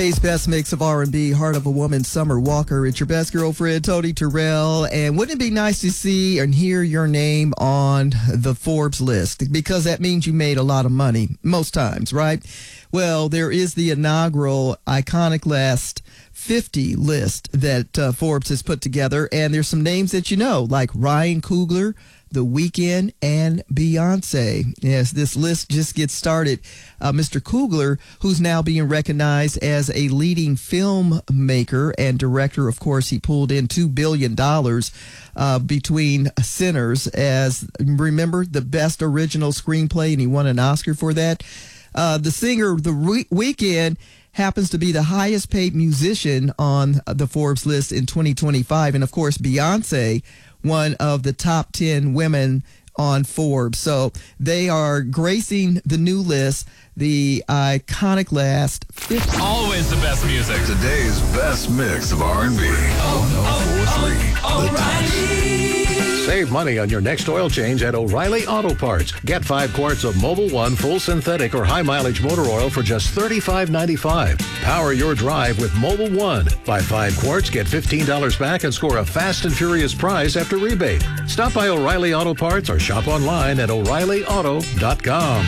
Today's best mix of R&B, Heart of a Woman, Summer Walker. It's your best girlfriend, Tony Terrell. And wouldn't it be nice to see and hear your name on the Forbes list? Because that means you made a lot of money, most times, right? Well, there is the inaugural Iconic Last 50 list that Forbes has put together. And there's some names that you know, like Ryan Coogler, The Weeknd, and Beyonce. Yes, this list just gets started. Mr. Coogler, who's now being recognized as a leading filmmaker and director. Of course, he pulled in $2 billion between Sinners as, remember, the best original screenplay, and he won an Oscar for that. The singer, The Weeknd, happens to be the highest paid musician on the Forbes list in 2025. And of course, Beyonce, one of the top 10 women on Forbes. So they are gracing the new list, the Iconic Last 50. Always the best music. Today's best mix of R&B. 1043 The Touch. Save money on your next oil change at O'Reilly Auto Parts. Get 5 quarts of Mobil 1 full synthetic or high mileage motor oil for just $35.95. Power your drive with Mobil 1. Buy 5 quarts, get $15 back, and score a fast and furious prize after rebate. Stop by O'Reilly Auto Parts or shop online at O'ReillyAuto.com.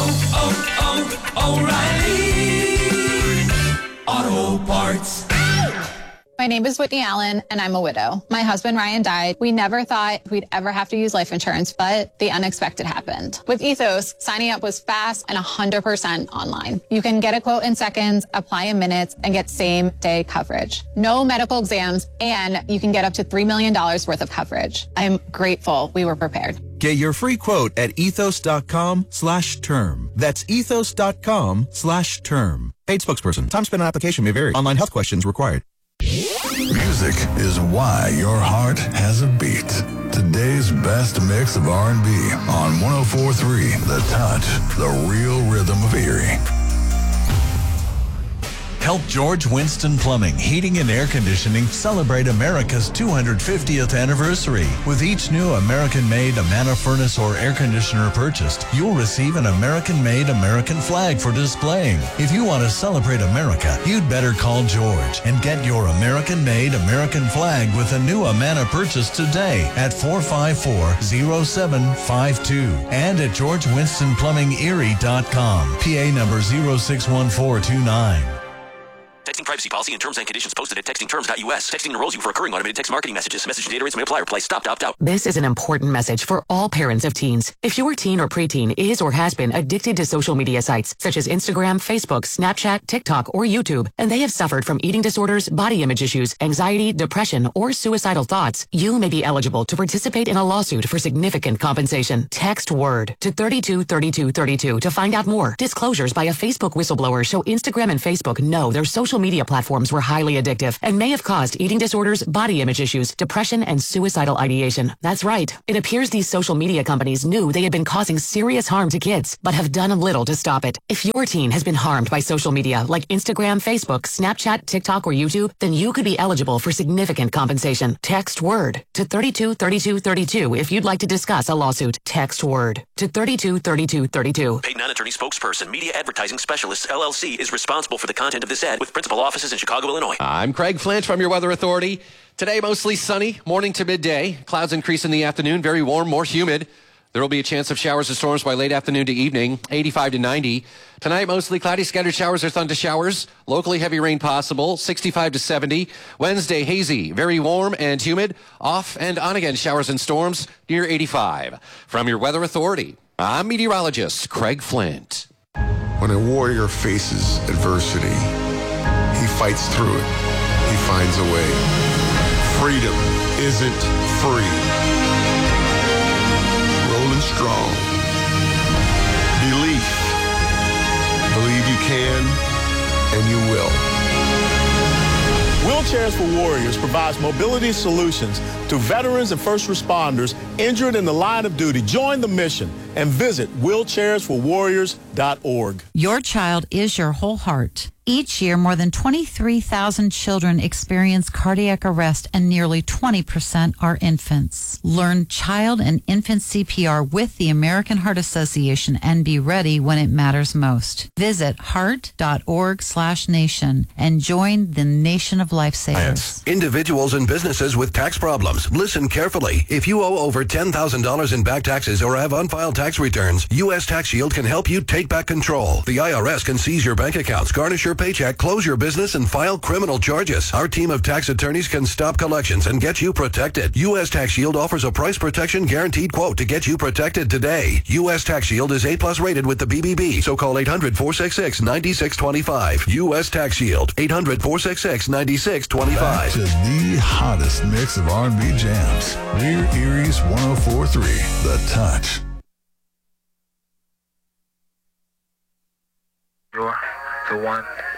O'Reilly Auto Parts. My name is Whitney Allen, and I'm a widow. My husband, Ryan, died. We never thought we'd ever have to use life insurance, but the unexpected happened. With Ethos, signing up was fast and 100% online. You can get a quote in seconds, apply in minutes, and get same-day coverage. No medical exams, and you can get up to $3 million worth of coverage. I'm grateful we were prepared. Get your free quote at ethos.com/term. That's ethos.com/term. Paid spokesperson. Time spent on application may vary. Online health questions required. Music is why your heart has a beat. Today's best mix of R&B on 1043 The Touch, the real rhythm of Erie. Help George Winston Plumbing, Heating and Air Conditioning celebrate America's 250th anniversary. With each new American-made Amana furnace or air conditioner purchased, you'll receive an American-made American flag for displaying. If you want to celebrate America, you'd better call George and get your American-made American flag with a new Amana purchase today at 454-0752 and at GeorgeWinstonPlumbingErie.com. PA number 061429. Texting privacy policy and terms and conditions posted at textingterms.us. Texting enrolls you for recurring automated text marketing messages. Message and data rates may apply. Reply stop to opt out. This is an important message for all parents of teens. If your teen or preteen is or has been addicted to social media sites such as Instagram, Facebook, Snapchat, TikTok, or YouTube, and they have suffered from eating disorders, body image issues, anxiety, depression, or suicidal thoughts, you may be eligible to participate in a lawsuit for significant compensation. Text WORD to 323232 to find out more. Disclosures by a Facebook whistleblower show Instagram and Facebook know their social media platforms were highly addictive and may have caused eating disorders, body image issues, depression, and suicidal ideation. That's right. It appears these social media companies knew they had been causing serious harm to kids, but have done little to stop it. If your teen has been harmed by social media like Instagram, Facebook, Snapchat, TikTok, or YouTube, then you could be eligible for significant compensation. Text WORD to 323232 if you'd like to discuss a lawsuit. Text WORD to 323232. Paid non-attorney spokesperson, Media Advertising Specialists, LLC, is responsible for the content of this ad with principal offices in Chicago, Illinois. I'm Craig Flint from your Weather Authority. Today, mostly sunny, morning to midday. Clouds increase in the afternoon, very warm, more humid. There will be a chance of showers and storms by late afternoon to evening, 85 to 90. Tonight, mostly cloudy, scattered showers or thunder showers. Locally heavy rain possible, 65 to 70. Wednesday, hazy, very warm and humid. Off and on again, showers and storms near 85. From your Weather Authority, I'm meteorologist Craig Flint. When a warrior faces adversity, he fights through it. He finds a way. Freedom isn't free. Rolling strong. Belief. Believe you can, and you will. Wheelchairs for Warriors provides mobility solutions to veterans and first responders injured in the line of duty. Join the mission and visit wheelchairsforwarriors.com. heart.org. Your child is your whole heart. Each year, more than 23,000 children experience cardiac arrest, and nearly 20% are infants. Learn child and infant CPR with the American Heart Association and be ready when it matters most. Visit heart.org/nation and join the nation of lifesavers. Individuals and businesses with tax problems, listen carefully. If you owe over $10,000 in back taxes or have unfiled tax returns, U.S. Tax Shield can help you take back control. The IRS can seize your bank accounts, garnish your paycheck, close your business, and file criminal charges. Our team of tax attorneys can stop collections and get you protected. U.S. Tax Shield offers a price protection guaranteed quote to get you protected today. U.S. Tax Shield is A+ rated with the BBB, so call 800-466-9625. U.S. Tax Shield, 800-466-9625. Back to the hottest mix of R&B jams. We're Erie's 104.3, The Touch. You're the one.